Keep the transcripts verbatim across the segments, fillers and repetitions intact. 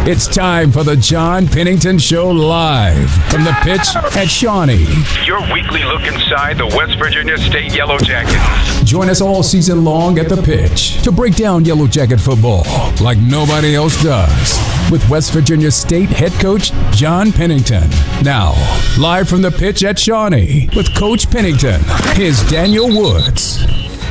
It's time for the John Pennington Show live from the pitch at Shawnee. Your weekly look inside the West Virginia State Yellow Jackets. Join us all season long at the pitch to break down Yellow Jacket football like nobody else does with West Virginia State head coach John Pennington. Now, live from the pitch at Shawnee with Coach Pennington, here's Daniel Woods.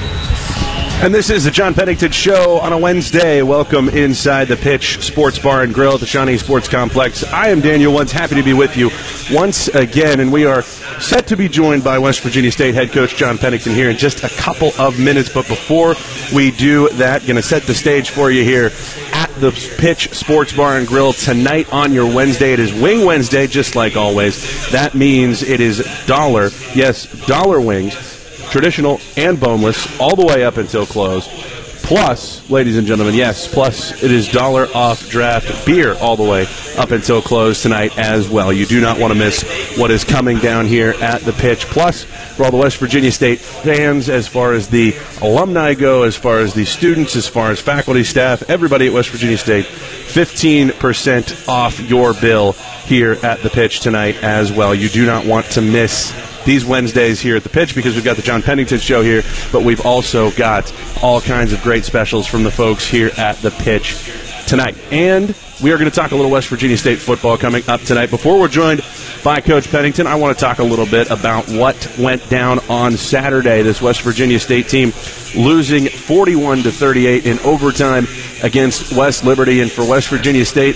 And this is the John Pennington Show on a Wednesday. Welcome inside the Pitch Sports Bar and Grill at the Shawnee Sports Complex. I am Daniel Woods, happy to be with you once again, and we are set to be joined by West Virginia State head coach John Pennington here in just a couple of minutes. But before we do that, going to set the stage for you here at the Pitch Sports Bar and Grill tonight on your Wednesday. It is Wing Wednesday, just like always. That means it is dollar, yes, dollar wings, traditional and boneless, all the way up until close. Plus, ladies and gentlemen, yes, plus it is dollar off draft beer all the way up until close tonight as well. You do not want to miss what is coming down here at the pitch. Plus, for all the West Virginia State fans, as far as the alumni go, as far as the students, as far as faculty, staff, everybody at West Virginia State, fifteen percent off your bill here at the pitch tonight as well. You do not want to miss these Wednesdays here at the pitch because we've got the John Pennington Show here, but we've also got all kinds of great specials from the folks here at the pitch tonight. And we are going to talk a little West Virginia State football coming up tonight. Before we're joined by Coach Pennington, I want to talk a little bit about what went down on Saturday. This West Virginia State team losing forty-one to thirty-eight in overtime against West Liberty. And for West Virginia State,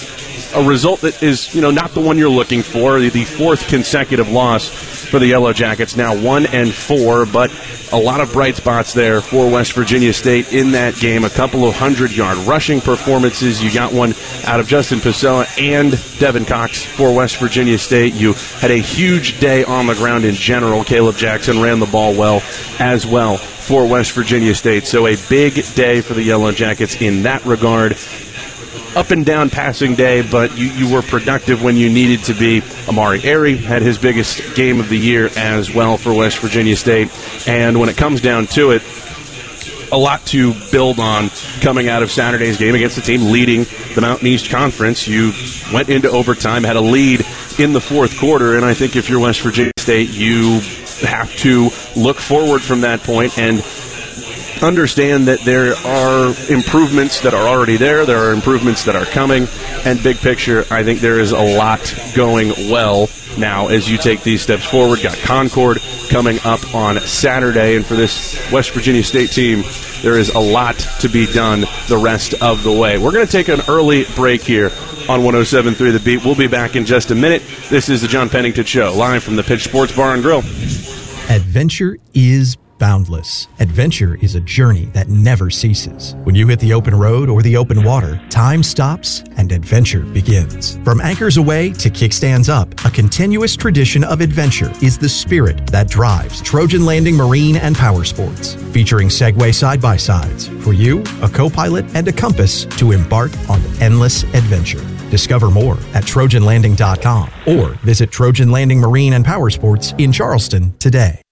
a result that is, you know, not the one you're looking for. The fourth consecutive loss for the Yellow Jackets, now one and four, but a lot of bright spots there for West Virginia State in that game. A couple of hundred-yard rushing performances. You got one out of Justin Pessoa and Devin Cox for West Virginia State. You had a huge day on the ground in general. Caleb Jackson ran the ball well as well for West Virginia State. So a big day for the Yellow Jackets in that regard. Up and down passing day, but you, you were productive when you needed to be. Amari Airy had his biggest game of the year as well for West Virginia State. And when it comes down to it, a lot to build on coming out of Saturday's game against the team leading the Mountain East Conference. You went into overtime, had a lead in the fourth quarter, and I think if you're West Virginia State, you have to look forward from that point and understand that there are improvements that are already there, there are improvements that are coming, and big picture, I think there is a lot going well now as you take these steps forward. Got Concord coming up on Saturday, and for this West Virginia State team, there is a lot to be done the rest of the way. We're going to take an early break here on one oh seven point three The Beat. We'll be back in just a minute. This is the John Pennington Show, live from the Pitch Sports Bar and Grill. Adventure is boundless. Adventure is a journey that never ceases. When you hit the open road or the open water, time stops and adventure begins. From anchors away to kickstands up, a continuous tradition of adventure is the spirit that drives Trojan Landing Marine and Power Sports. Featuring Segway side-by-sides for you, a co-pilot, and a compass to embark on endless adventure. Discover more at trojan landing dot com or visit Trojan Landing Marine and Power Sports in Charleston today.